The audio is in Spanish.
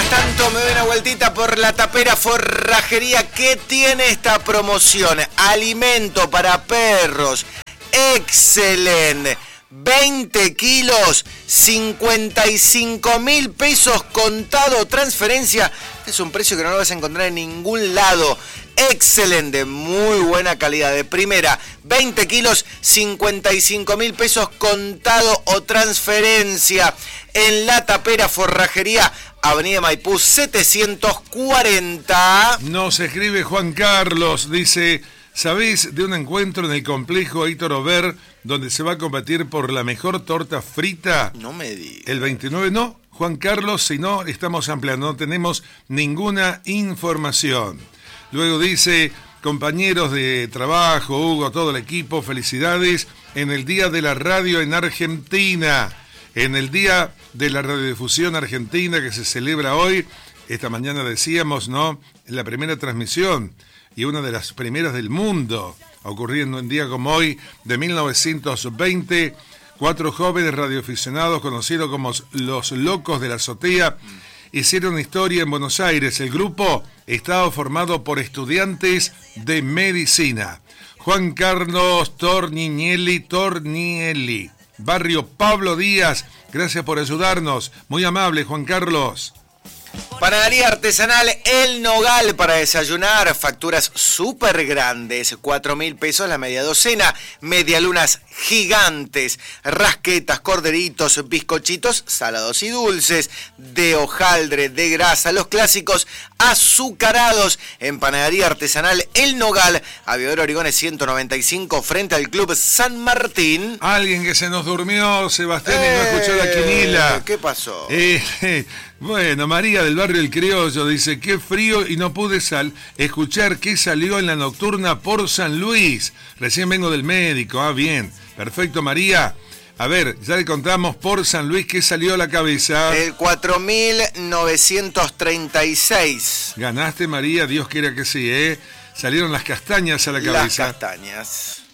tanto me doy una vueltita por la Tapera Forrajería. ¿Qué tiene esta promoción? Alimento para perros. Excelente. 20 kilos, 55.000 pesos contado, transferencia. Es un precio que no lo vas a encontrar en ningún lado. Excelente, muy buena calidad, de primera. 20 kilos, 55.000 pesos contado o transferencia. En la Tapera Forrajería, Avenida Maipú 740. Nos escribe Juan Carlos, dice: ¿sabés de un encuentro en el complejo Héctor Over donde se va a competir por la mejor torta frita? No me digas. El 29, no, Juan Carlos, si no, estamos ampliando, no tenemos ninguna información. Luego dice: compañeros de trabajo, Hugo, todo el equipo, felicidades en el Día de la Radio en Argentina. En el Día de la Radiodifusión Argentina que se celebra hoy, esta mañana decíamos, ¿no? En la primera transmisión y una de las primeras del mundo, ocurriendo un día como hoy de 1920, 4 jóvenes radioaficionados conocidos como los Locos de la Azotea hicieron historia en Buenos Aires. El grupo estaba formado por estudiantes de medicina. Juan Carlos Tornielli, barrio Pablo Díaz, gracias por ayudarnos, muy amable Juan Carlos. Panadería artesanal El Nogal para desayunar, facturas súper grandes, 4.000 pesos la media docena, medialunas gigantes, rasquetas, corderitos, bizcochitos salados y dulces, de hojaldre, de grasa, los clásicos azucarados. En Panadería artesanal El Nogal, Aviador Origones 195, frente al Club San Martín. Alguien que se nos durmió, Sebastián, y no escuchó la quinila. ¿Qué pasó? Bueno, María del barrio El Criollo dice: qué frío y no pude escuchar qué salió en la nocturna por San Luis. Recién vengo del médico. Ah, bien. Perfecto, María. A ver, ya le contamos por San Luis qué salió a la cabeza. El 4.936. Ganaste, María, Dios quiera que sí, ¿eh? Salieron las castañas a la cabeza. Las castañas.